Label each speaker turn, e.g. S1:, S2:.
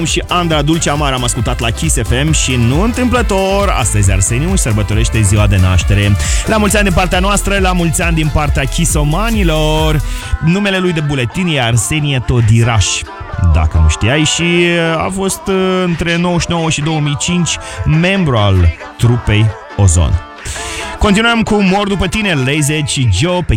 S1: Maximum și Andra Dulce Amar am ascultat la Kiss FM și nu întâmplător, astăzi Arseniu își sărbătorește ziua de naștere. La mulți ani din partea noastră, la mulți ani din partea chisomanilor. Numele lui de buletin e Arsenie Todiraș, dacă nu știai, și a fost între 99 și 2005 membru al trupei Ozon. Continuăm cu Mor după tine, Lazy și Joe pe